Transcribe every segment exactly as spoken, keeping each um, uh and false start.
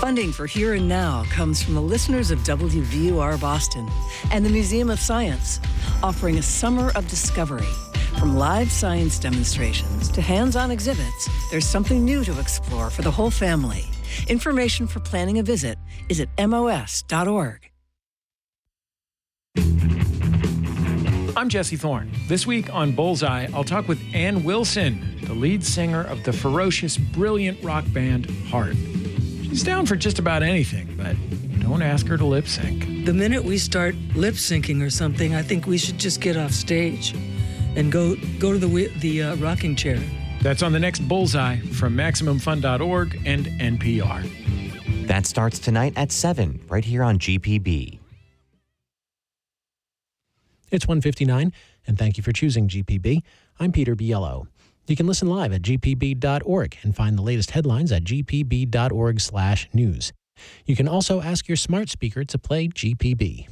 Funding for Here and Now comes from the listeners of W V U R Boston and the Museum of Science, offering a summer of discovery. From live science demonstrations to hands-on exhibits, there's something new to explore for the whole family. Information for planning a visit is at M O S dot org. I'm Jesse Thorne. This week on Bullseye, I'll talk with Ann Wilson, the lead singer of the ferocious, brilliant rock band Heart. She's down for just about anything, but don't ask her to lip sync. The minute we start lip syncing or something, I think we should just get off stage and go go to the the uh, rocking chair. That's on the next Bullseye from Maximum Fun dot org and N P R. That starts tonight at seven, right here on G P B. It's one fifty-nine, and thank you for choosing G P B. I'm Peter Biello. You can listen live at G P B dot org and find the latest headlines at G P B dot org slash news. You can also ask your smart speaker to play G P B.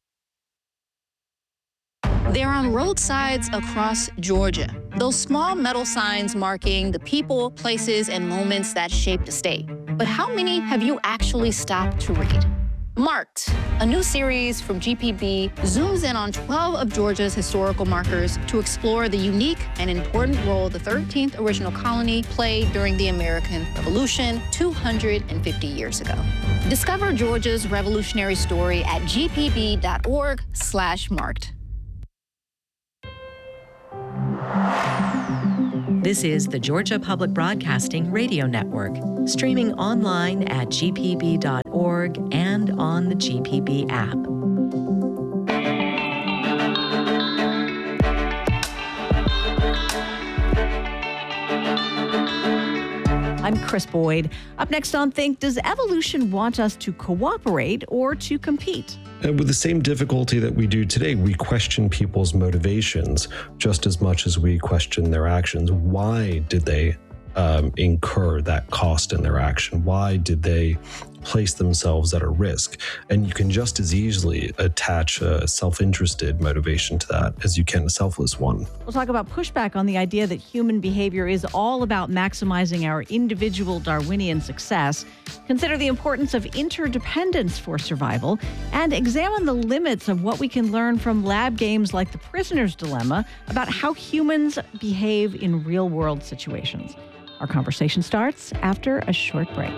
They're on roadsides across Georgia. Those small metal signs marking the people, places, and moments that shaped the state. But how many have you actually stopped to read? Marked, a new series from G P B, zooms in on twelve of Georgia's historical markers to explore the unique and important role the thirteenth original colony played during the American Revolution two hundred fifty years ago. Discover Georgia's revolutionary story at G P B dot org slash marked. This is the Georgia Public Broadcasting Radio Network, streaming online at G P B dot org and on the G P B app. I'm Chris Boyd. Up next on Think, does evolution want us to cooperate or to compete? And with the same difficulty that we do today, we question people's motivations just as much as we question their actions. Why did they um, incur that cost in their action? Why did they place themselves at a risk? And you can just as easily attach a self-interested motivation to that as you can a selfless one. We'll talk about pushback on the idea that human behavior is all about maximizing our individual Darwinian success, consider the importance of interdependence for survival, and examine the limits of what we can learn from lab games like The Prisoner's Dilemma about how humans behave in real-world situations. Our conversation starts after a short break.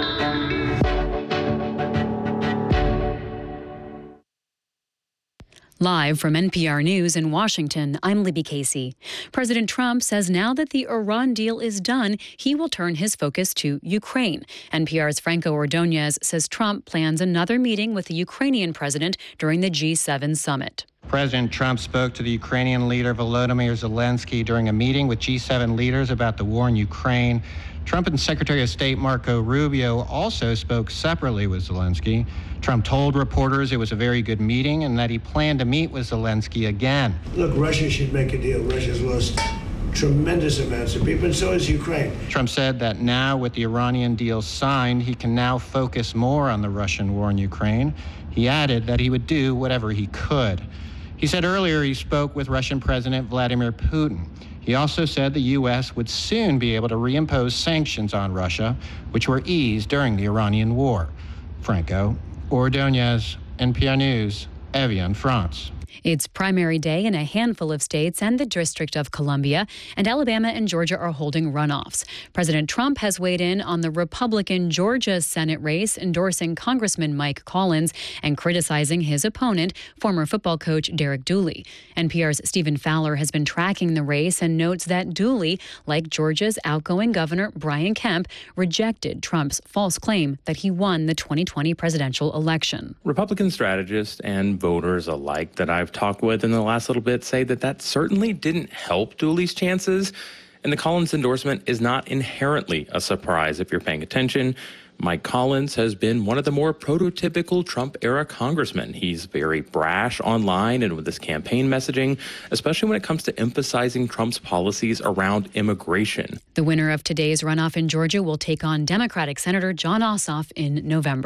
Live from N P R News in Washington, I'm Libby Casey. President Trump says now that the Iran deal is done, he will turn his focus to Ukraine. N P R's Franco Ordonez says Trump plans another meeting with the Ukrainian president during the G seven summit. President Trump spoke to the Ukrainian leader Volodymyr Zelensky during a meeting with G seven leaders about the war in Ukraine. Trump and Secretary of State Marco Rubio also spoke separately with Zelensky. Trump told reporters it was a very good meeting and that he planned to meet with Zelensky again. Look, Russia should make a deal. Russia's lost tremendous amounts of people, and so has Ukraine. Trump said that now with the Iranian deal signed, he can now focus more on the Russian war in Ukraine. He added that he would do whatever he could. He said earlier he spoke with Russian President Vladimir Putin. He also said the U S would soon be able to reimpose sanctions on Russia, which were eased during the Iranian war. Franco Ordonez, N P R News, Evian, France. It's primary day in a handful of states and the District of Columbia, and Alabama and Georgia are holding runoffs. President Trump has weighed in on the Republican Georgia Senate race, endorsing Congressman Mike Collins and criticizing his opponent, former football coach Derek Dooley. N P R's Stephen Fowler has been tracking the race and notes that Dooley, like Georgia's outgoing governor Brian Kemp, rejected Trump's false claim that he won the twenty twenty presidential election. Republican strategists and voters alike that I've talked with in the last little bit say that that certainly didn't help Dooley's chances. And the Collins endorsement is not inherently a surprise if you're paying attention. Mike Collins has been one of the more prototypical Trump-era congressmen. He's very brash online and with his campaign messaging, especially when it comes to emphasizing Trump's policies around immigration. The winner of today's runoff in Georgia will take on Democratic Senator Jon Ossoff in November.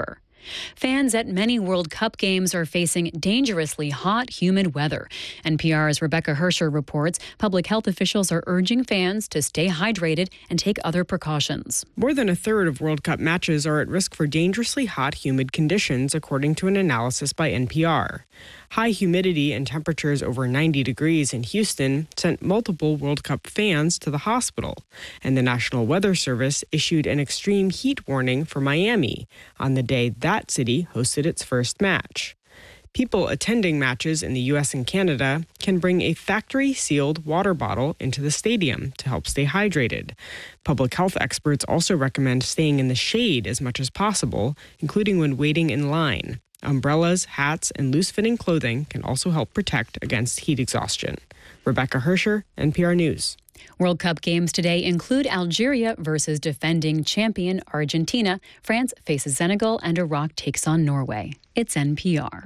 Fans at many World Cup games are facing dangerously hot, humid weather. N P R's Rebecca Hersher reports public health officials are urging fans to stay hydrated and take other precautions. More than a third of World Cup matches are at risk for dangerously hot, humid conditions, according to an analysis by N P R. High humidity and temperatures over ninety degrees in Houston sent multiple World Cup fans to the hospital, and the National Weather Service issued an extreme heat warning for Miami on the day that city hosted its first match. People attending matches in the U S and Canada can bring a factory-sealed water bottle into the stadium to help stay hydrated. Public health experts also recommend staying in the shade as much as possible, including when waiting in line. Umbrellas, hats, and loose-fitting clothing can also help protect against heat exhaustion. Rebecca Hersher, N P R News. World Cup games today include Algeria versus defending champion Argentina. France faces Senegal, and Iraq takes on Norway. It's N P R.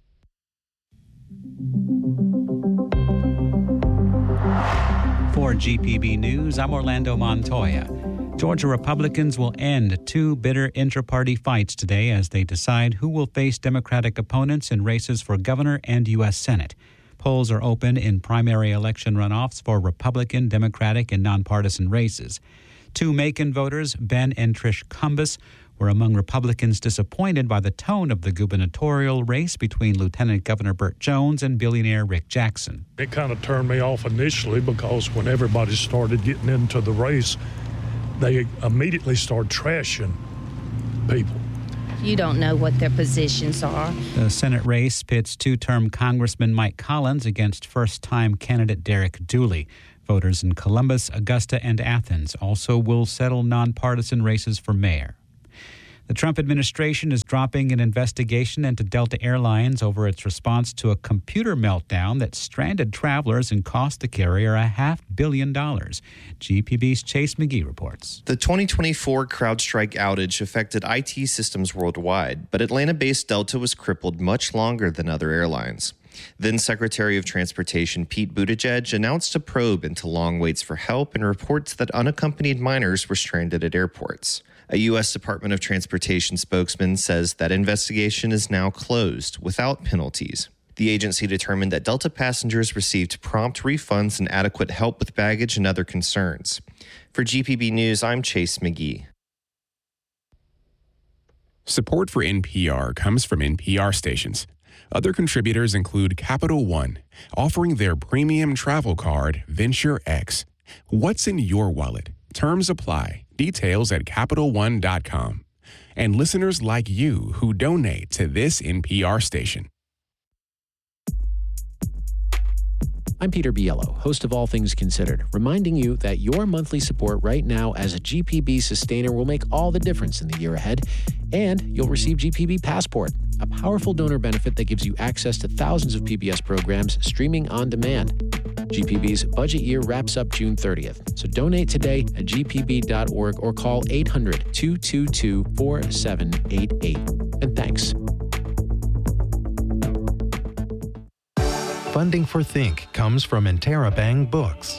For G P B News, I'm Orlando Montoya. Georgia Republicans will end two bitter inter-party fights today as they decide who will face Democratic opponents in races for governor and U S Senate. Polls are open in primary election runoffs for Republican, Democratic, and nonpartisan races. Two Macon voters, Ben and Trish Cumbus, were among Republicans disappointed by the tone of the gubernatorial race between Lieutenant Governor Burt Jones and billionaire Rick Jackson. It kind of turned me off initially because when everybody started getting into the race, they immediately started trashing people. You don't know what their positions are. The Senate race pits two-term Congressman Mike Collins against first-time candidate Derek Dooley. Voters in Columbus, Augusta, and Athens also will settle nonpartisan races for mayor. The Trump administration is dropping an investigation into Delta Airlines over its response to a computer meltdown that stranded travelers and cost the carrier a half billion dollars. G P B's Chase McGee reports. The twenty twenty-four CrowdStrike outage affected I T systems worldwide, but Atlanta-based Delta was crippled much longer than other airlines. Then Secretary of Transportation Pete Buttigieg announced a probe into long waits for help and reports that unaccompanied minors were stranded at airports. A U S Department of Transportation spokesman says that investigation is now closed without penalties. The agency determined that Delta passengers received prompt refunds and adequate help with baggage and other concerns. For G P B News, I'm Chase McGee. Support for N P R comes from N P R stations. Other contributors include Capital One, offering their premium travel card, Venture X. What's in your wallet? Terms apply. Details at Capital One dot com. And listeners like you who donate to this N P R station. I'm Peter Biello, host of All Things Considered, reminding you that your monthly support right now as a G P B sustainer will make all the difference in the year ahead. And you'll receive G P B Passport, a powerful donor benefit that gives you access to thousands of P B S programs streaming on demand. G P B's budget year wraps up June thirtieth, so donate today at G P B dot org or call eight hundred, two two two, four seven eight eight. And thanks. Funding for Think comes from Interabang Books.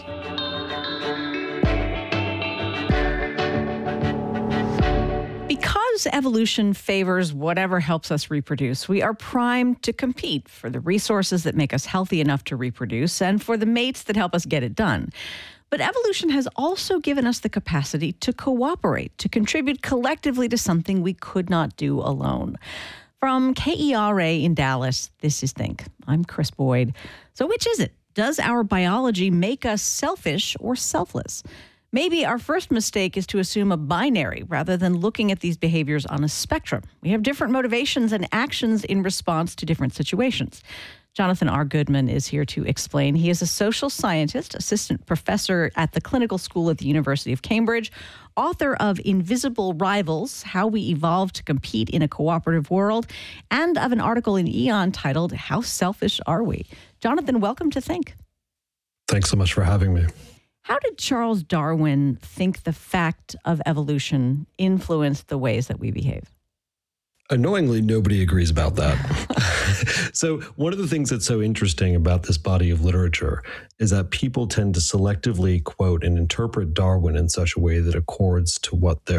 Because evolution favors whatever helps us reproduce, we are primed to compete for the resources that make us healthy enough to reproduce and for the mates that help us get it done. But evolution has also given us the capacity to cooperate, to contribute collectively to something we could not do alone. From K E R A in Dallas, this is Think. I'm Chris Boyd. So which is it? Does our biology make us selfish or selfless? Maybe our first mistake is to assume a binary rather than looking at these behaviors on a spectrum. We have different motivations and actions in response to different situations. Jonathan R. Goodman is here to explain. He is a social scientist, assistant professor at the Clinical School at the University of Cambridge, author of Invisible Rivals, How We Evolved to Compete in a Cooperative World, and of an article in Aeon titled, How Selfish Are We? Jonathan, welcome to Think. Thanks so much for having me. How did Charles Darwin think the fact of evolution influenced the ways that we behave? Annoyingly, nobody agrees about that. So one of the things that's so interesting about this body of literature is that people tend to selectively quote and interpret Darwin in such a way that accords to what their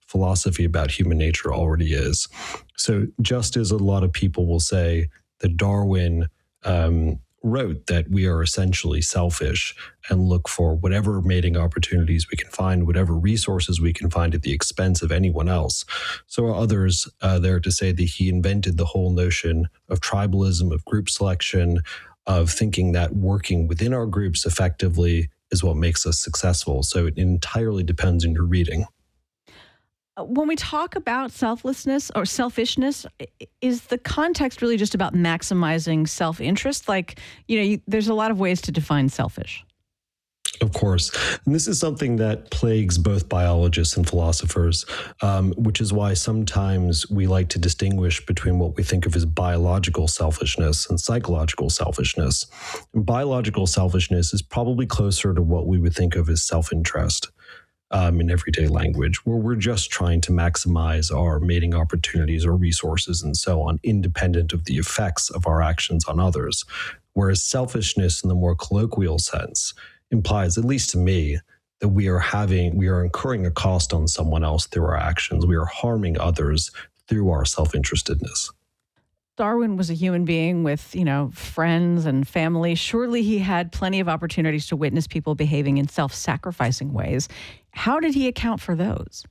philosophy about human nature already is. So just as a lot of people will say that Darwin um, wrote that we are essentially selfish and look for whatever mating opportunities we can find, whatever resources we can find at the expense of anyone else. So are others uh, there to say that he invented the whole notion of tribalism, of group selection, of thinking that working within our groups effectively is what makes us successful. So it entirely depends on your reading. When we talk about selflessness or selfishness, is the context really just about maximizing self-interest? Like, you know, you, there's a lot of ways to define selfish. Of course. And this is something that plagues both biologists and philosophers, um, which is why sometimes we like to distinguish between what we think of as biological selfishness and psychological selfishness. And biological selfishness is probably closer to what we would think of as self-interest. Um, in everyday language, where we're just trying to maximize our mating opportunities or resources and so on, independent of the effects of our actions on others. Whereas selfishness in the more colloquial sense implies, at least to me, that we are having, we are incurring a cost on someone else through our actions. We are harming others through our self-interestedness. Darwin was a human being with, you know, friends and family. Surely he had plenty of opportunities to witness people behaving in self-sacrificing ways. How did he account for those?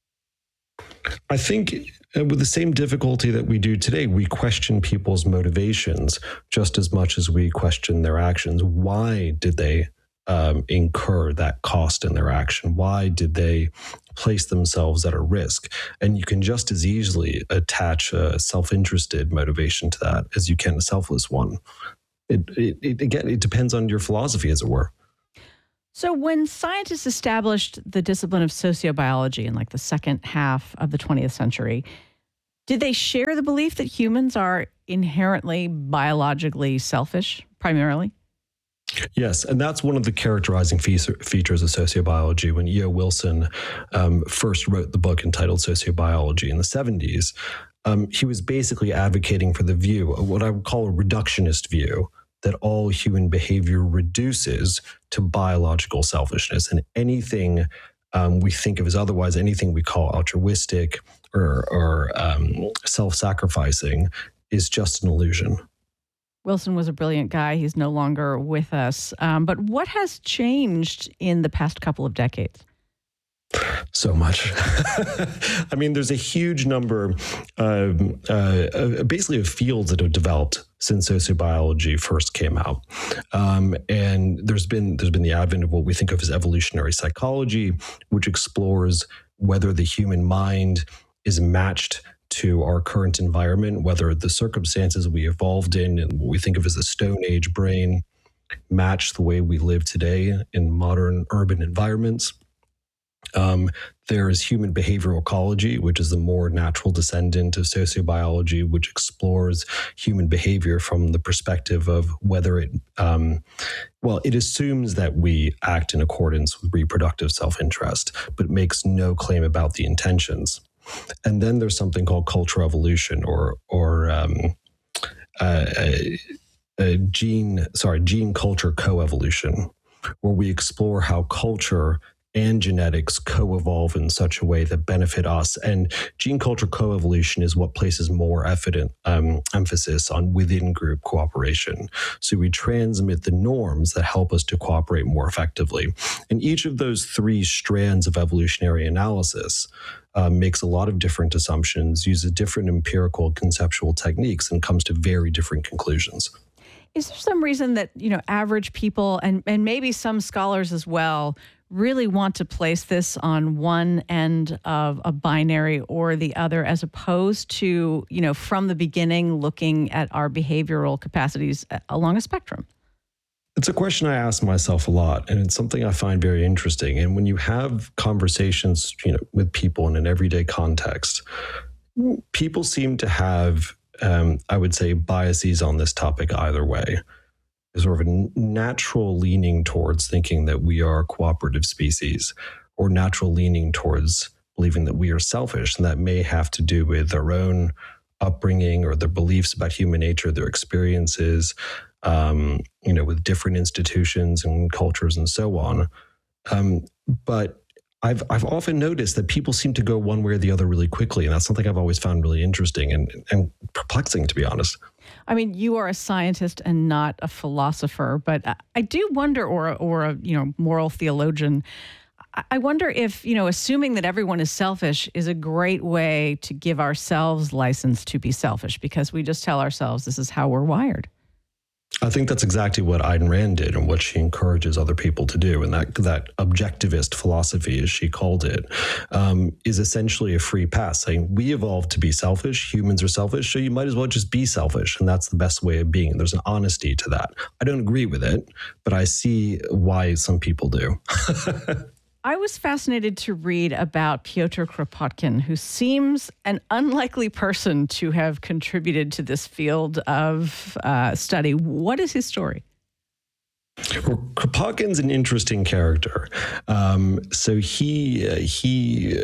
I think uh, with the same difficulty that we do today, we question people's motivations just as much as we question their actions. Why did they um, incur that cost in their action? Why did they place themselves at a risk? And you can just as easily attach a self-interested motivation to that as you can a selfless one. It, it, it again, it depends on your philosophy, as it were. So when scientists established the discipline of sociobiology in like the second half of the twentieth century, did they share the belief that humans are inherently biologically selfish, primarily? Yes, and that's one of the characterizing fe- features of sociobiology. When E O Wilson um, first wrote the book entitled Sociobiology in the seventies, um, he was basically advocating for the view, what I would call a reductionist view, that all human behavior reduces to biological selfishness, and anything um, we think of as otherwise, anything we call altruistic or, or um, self-sacrificing is just an illusion. Wilson was a brilliant guy. He's no longer with us. Um, but what has changed in the past couple of decades? So much. I mean, there's a huge number, uh, uh, basically, of fields that have developed since sociobiology first came out, um, and there's been there's been the advent of what we think of as evolutionary psychology, which explores whether the human mind is matched to our current environment, whether the circumstances we evolved in and what we think of as the Stone Age brain match the way we live today in modern urban environments. Um, there's human behavioral ecology, which is the more natural descendant of sociobiology, which explores human behavior from the perspective of whether it, um, well, it assumes that we act in accordance with reproductive self-interest, but makes no claim about the intentions. And then there's something called cultural evolution, or or um, uh, a, a gene, sorry, gene culture coevolution, where we explore how culture and genetics co-evolve in such a way that benefit us. And gene culture coevolution is what places more evident, um, emphasis on within-group cooperation. So we transmit the norms that help us to cooperate more effectively. And each of those three strands of evolutionary analysis uh, makes a lot of different assumptions, uses different empirical conceptual techniques, and comes to very different conclusions. Is there some reason that, you know, average people and, and maybe some scholars as well really want to place this on one end of a binary or the other, as opposed to, you know, from the beginning looking at our behavioral capacities along a spectrum? It's a question I ask myself a lot, and it's something I find very interesting. And when you have conversations, you know, with people in an everyday context, people seem to have, um, I would say, biases on this topic either way. Sort of a natural leaning towards thinking that we are a cooperative species, or natural leaning towards believing that we are selfish. And that may have to do with their own upbringing or their beliefs about human nature, their experiences, um, you know, with different institutions and cultures and so on. Um, but I've I've often noticed that people seem to go one way or the other really quickly, and that's something I've always found really interesting and, and perplexing, to be honest. I mean, you are a scientist and not a philosopher, but I do wonder, or or a you know moral theologian. I wonder if, you know, assuming that everyone is selfish is a great way to give ourselves license to be selfish, because we just tell ourselves this is how we're wired. I think that's exactly what Ayn Rand did and what she encourages other people to do. And that that objectivist philosophy, as she called it, um, is essentially a free pass, saying we evolved to be selfish. Humans are selfish, so you might as well just be selfish. And that's the best way of being. There's an honesty to that. I don't agree with it, but I see why some people do. I was fascinated to read about Piotr Kropotkin, who seems an unlikely person to have contributed to this field of uh, study. What is his story? Well, Kropotkin's an interesting character. Um, so he uh, he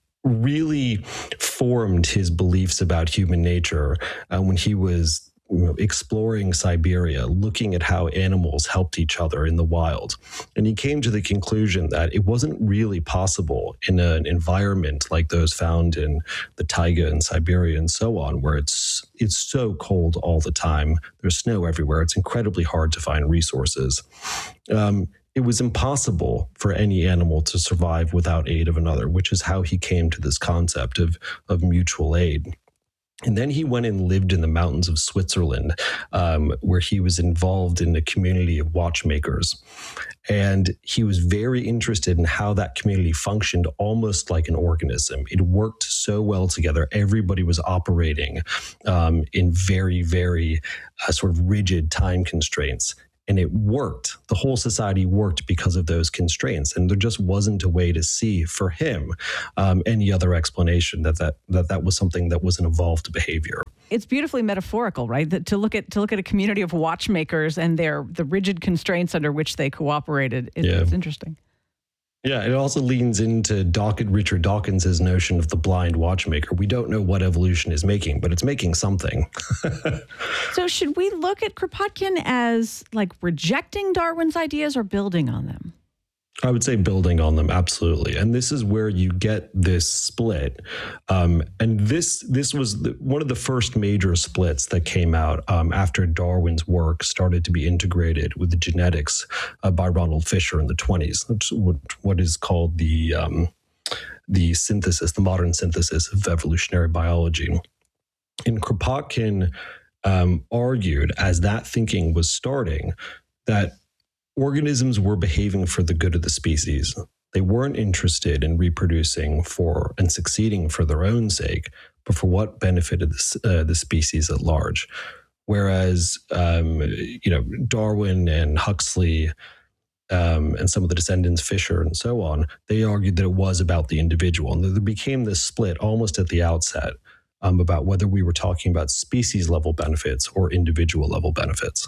really formed his beliefs about human nature uh, when he was you know, exploring Siberia, looking at how animals helped each other in the wild. And he came to the conclusion that it wasn't really possible in an environment like those found in the taiga in Siberia and so on, where it's it's so cold all the time. There's snow everywhere. It's incredibly hard to find resources. Um, it was impossible for any animal to survive without aid of another, which is how he came to this concept of, of mutual aid. And then he went and lived in the mountains of Switzerland, um, where he was involved in a community of watchmakers. And he was very interested in how that community functioned almost like an organism. It worked so well together. Everybody was operating um, in very, very uh, sort of rigid time constraints. And it worked. The whole society worked because of those constraints. And there just wasn't a way to see for him um, any other explanation that that, that that was something that was an evolved behavior. It's beautifully metaphorical, right? That to look at to look at a community of watchmakers and their the rigid constraints under which they cooperated. It, yeah. It's interesting. Yeah, it also leans into Dawkins, Richard Dawkins' notion of the blind watchmaker. We don't know what evolution is making, but it's making something. So should we look at Kropotkin as like rejecting Darwin's ideas or building on them? I would say building on them, absolutely. And this is where you get this split. Um, and this this was the, one of the first major splits that came out um, after Darwin's work started to be integrated with the genetics uh, by Ronald Fisher in the twenties, which what, what is called the um, the synthesis, the modern synthesis of evolutionary biology. And Kropotkin um, argued, as that thinking was starting, that organisms were behaving for the good of the species. They weren't interested in reproducing for and succeeding for their own sake, but for what benefited the, uh, the species at large. Whereas, um, you know, Darwin and Huxley um, and some of the descendants, Fisher and so on, they argued that it was about the individual. And there became this split almost at the outset um, about whether we were talking about species level benefits or individual level benefits.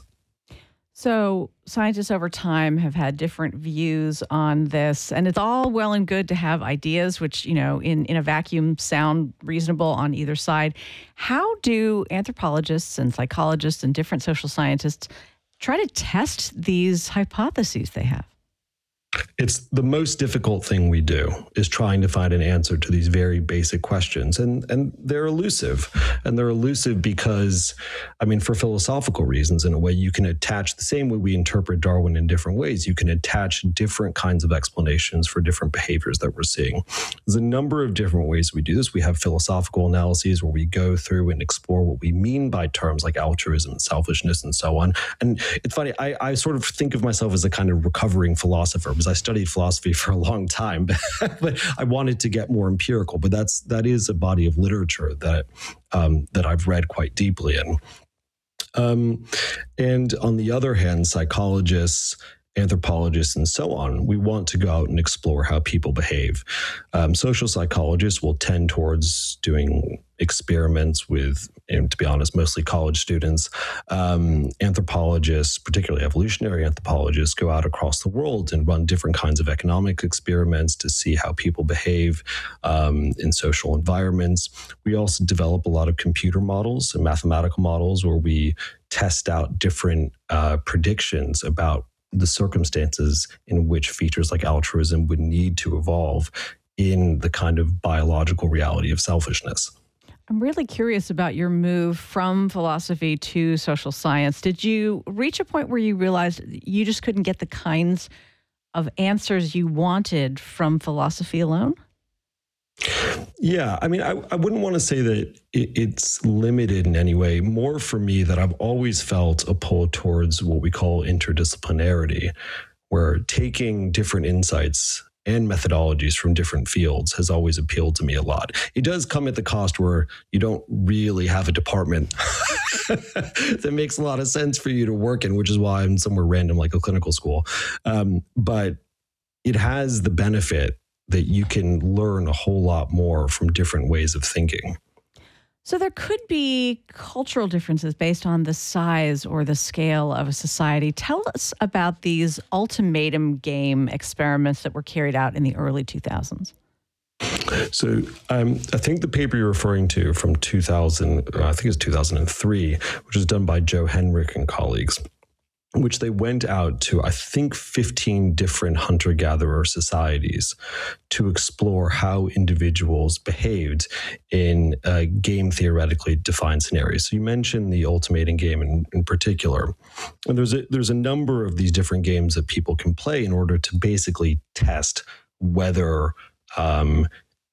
So scientists over time have had different views on this, and it's all well and good to have ideas which, you know, in, in a vacuum sound reasonable on either side. How do anthropologists and psychologists and different social scientists try to test these hypotheses they have? It's the most difficult thing we do, is trying to find an answer to these very basic questions. And and they're elusive. And they're elusive because, I mean, for philosophical reasons, in a way, you can attach, the same way we interpret Darwin in different ways, you can attach different kinds of explanations for different behaviors that we're seeing. There's a number of different ways we do this. We have philosophical analyses where we go through and explore what we mean by terms like altruism and selfishness and so on. And it's funny, I, I sort of think of myself as a kind of recovering philosopher, because I studied philosophy for a long time, but I wanted to get more empirical. But that's that is a body of literature that um, that I've read quite deeply in. Um, and on the other hand, psychologists, anthropologists, and so on, we want to go out and explore how people behave. Um, social psychologists will tend towards doing experiments with, and to be honest, mostly college students. Um, anthropologists, particularly evolutionary anthropologists, go out across the world and run different kinds of economic experiments to see how people behave um, in social environments. We also develop a lot of computer models and mathematical models where we test out different uh, predictions about the circumstances in which features like altruism would need to evolve in the kind of biological reality of selfishness. I'm really curious about your move from philosophy to social science. Did you reach a point where you realized you just couldn't get the kinds of answers you wanted from philosophy alone? Yeah, I mean, I, I wouldn't want to say that it, it's limited in any way. More for me that I've always felt a pull towards what we call interdisciplinarity, where taking different insights and methodologies from different fields has always appealed to me a lot. It does come at the cost where you don't really have a department that makes a lot of sense for you to work in, which is why I'm somewhere random like a clinical school. Um, but it has the benefit that you can learn a whole lot more from different ways of thinking. So there could be cultural differences based on the size or the scale of a society. Tell us about these ultimatum game experiments that were carried out in the early two thousands. So um, I think the paper you're referring to from two thousand, uh, I think it's two thousand three, which was done by Joe Henrich and colleagues, which they went out to, I think, fifteen different hunter-gatherer societies to explore how individuals behaved in uh, game theoretically defined scenarios. So you mentioned the ultimatum game in, in particular. And there's a, there's a number of these different games that people can play in order to basically test whether um,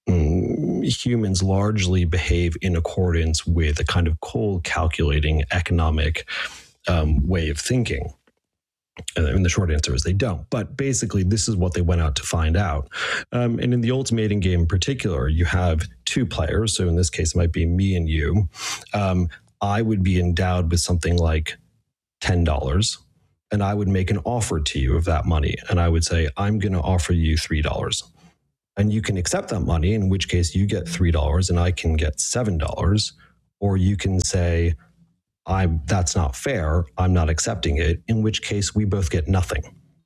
humans largely behave in accordance with a kind of cold, calculating economic Um, way of thinking. And the short answer is they don't. But basically, this is what they went out to find out. Um, and in the ultimatum game in particular, you have two players. So in this case, it might be me and you. Um, I would be endowed with something like ten dollars, and I would make an offer to you of that money. And I would say, I'm going to offer you three dollars. And you can accept that money, in which case you get three dollars and I can get seven dollars. Or you can say, I'm, that's not fair, I'm not accepting it, in which case we both get nothing.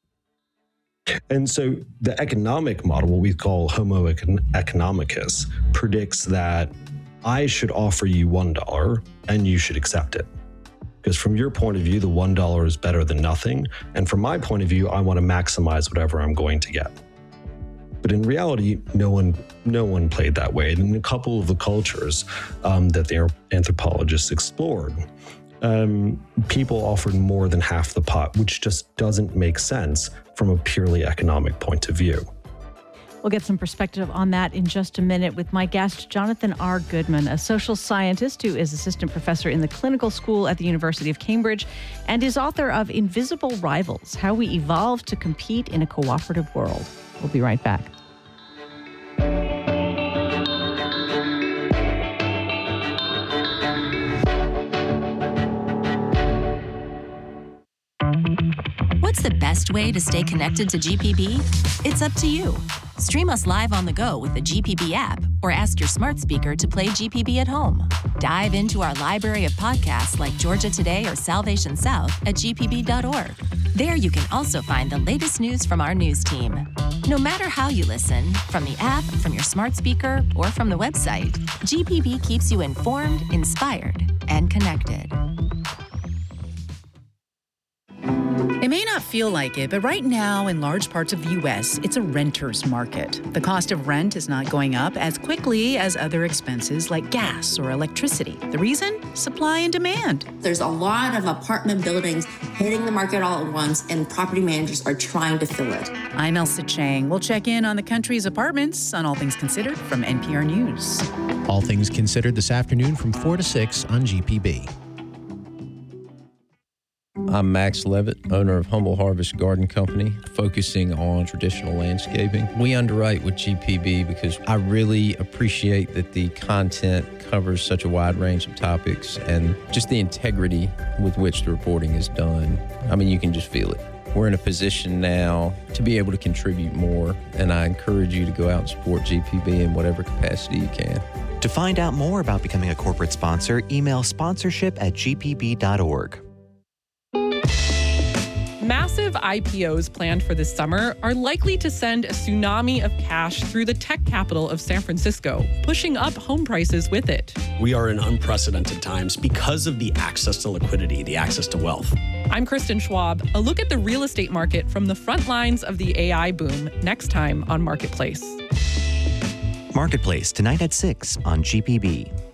And so the economic model, what we call Homo economicus, predicts that I should offer you one dollar and you should accept it. Because from your point of view, the one dollar is better than nothing. And from my point of view, I want to maximize whatever I'm going to get. But in reality, no one no one played that way. And in a couple of the cultures um, that the anthropologists explored, um, people offered more than half the pot, which just doesn't make sense from a purely economic point of view. We'll get some perspective on that in just a minute with my guest, Jonathan R. Goodman, a social scientist who is assistant professor in the clinical school at the University of Cambridge and is author of Invisible Rivals: How We Evolve to Compete in a Cooperative World. We'll be right back. What's the best way to stay connected to G P B? It's up to you. Stream us live on the go with the G P B app, or ask your smart speaker to play G P B at home. Dive into our library of podcasts like Georgia Today or Salvation South at G P B dot org. There you can also find the latest news from our news team. No matter how you listen, from the app, from your smart speaker, or from the website, G P B keeps you informed, inspired, and connected. It may not feel like it, but right now in large parts of the U S, it's a renter's market. The cost of rent is not going up as quickly as other expenses like gas or electricity. The reason? Supply and demand. There's a lot of apartment buildings hitting the market all at once, and property managers are trying to fill it. I'm Elsa Chang. We'll check in on the country's apartments on All Things Considered from N P R News. All Things Considered this afternoon from four to six on G P B. I'm Max Levitt, owner of Humble Harvest Garden Company, focusing on traditional landscaping. We underwrite with G P B because I really appreciate that the content covers such a wide range of topics and just the integrity with which the reporting is done. I mean, you can just feel it. We're in a position now to be able to contribute more, and I encourage you to go out and support G P B in whatever capacity you can. To find out more about becoming a corporate sponsor, email sponsorship at G P B dot org. Massive I P Os planned for this summer are likely to send a tsunami of cash through the tech capital of San Francisco, pushing up home prices with it. We are in unprecedented times because of the access to liquidity, the access to wealth. I'm Kristen Schwab. A look at the real estate market from the front lines of the A I boom next time on Marketplace. Marketplace tonight at six on G P B.